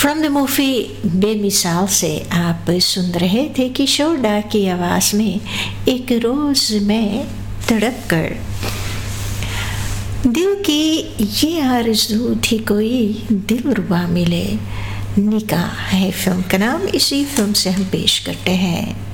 From the movie बेमिसाल से आप सुन रहे थे किशोर डा की आवाज़ में एक रोज़ मैं तड़प कर। दिल की ये आरज़ू थी कोई दिलरुबा मिले, निकाह है फिल्म का नाम। इसी फिल्म से हम पेश करते हैं